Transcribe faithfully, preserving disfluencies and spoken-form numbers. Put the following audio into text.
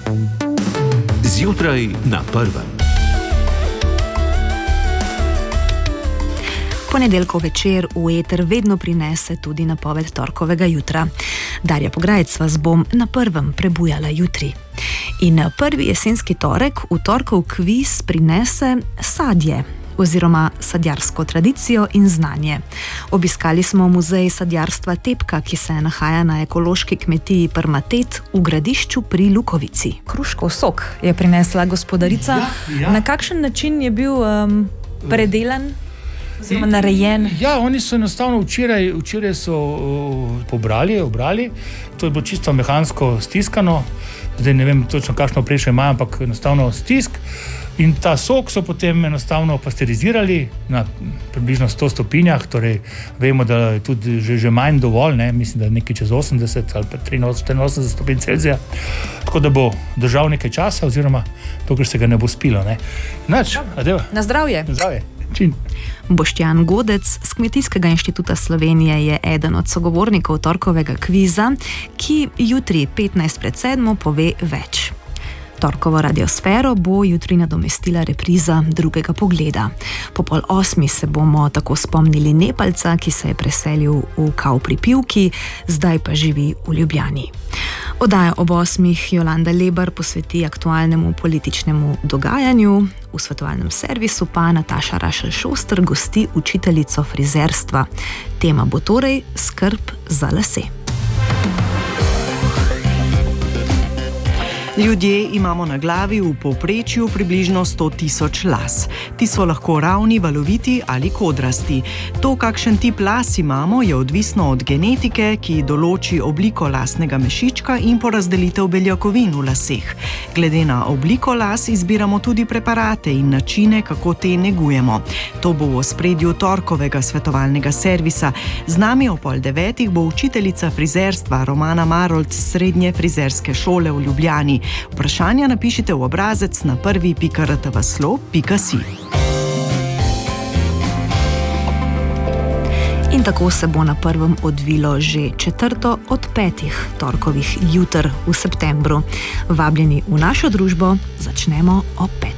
Zjutraj na prvem. Ponedeljkov večer v eter vedno prinese tudi napoved torkovega jutra. Darja Pograjec vas bom na prvem prebujala jutri. In prvi jesenski torek v torkov kviz prinese sadje oziroma sadjarsko tradicijo in znanje. Obiskali smo muzej sadjarstva Tepka, ki se nahaja na ekološki kmetiji Prmatet v Gradišču pri Lukovici. Kruškov sok je prinesla gospodarica. Ja, ja. Na kakšen način je bil um, predelan? Oziroma narejen. Ja, oni so enostavno včeraj, včeraj so uh, pobrali, obrali. To je bilo čisto mehansko stiskano. Zdaj ne vem točno, kakšno oprešje imajo, ampak enostavno stisk. In ta sok so potem enostavno pasterizirali na približno sto stopinjah, torej vemo, da je tudi že, že manj dovolj, ne? Mislim, da je nekaj čez osemdeset ali pa triinosemdeset stopinj Celzija. Tako da bo držal nekaj časa, oziroma dokler se ga ne bo spilo. Ne? Nač, adeva. Na zdravje. Na zdravje. Čin. Boštjan Godec z Kmetijskega inštituta Slovenije je eden od sogovornikov torkovega kviza, ki jutri petnajst pred sedmo pove več. Torkovo radiosfero bo jutri nadomestila repriza Drugega pogleda. Po pol osmi se bomo tako spomnili Nepalca, ki se je preselil v Kau pri Pivki, zdaj pa živi v Ljubljani. Oddaja ob osmih Jolanda Lebar posveti aktualnemu političnemu dogajanju, v svetovalnem servisu pa Nataša Rašelj-Šoster gosti učiteljico frizerstva. Tema bo torej skrb za lase. Ljudje imamo na glavi v povprečju približno sto tisoč las. Ti so lahko ravni, valoviti ali kodrasti. To, kakšen tip las imamo, je odvisno od genetike, ki določi obliko lasnega mešička in porazdelitev beljakovin v laseh. Glede na obliko las izbiramo tudi preparate in načine, kako te negujemo. To bo v ospredju torkovega svetovalnega servisa. Z nami o pol devetih bo učiteljica frizerstva Romana Marolt z Srednje frizerske šole v Ljubljani. Vprašanja napišite v obrazec na prvi pika r t v slo pika si. In tako se bo na prvem odvilo že četrto od petih torkovih juter v septembru. Vabljeni v našo družbo, začnemo ob petih.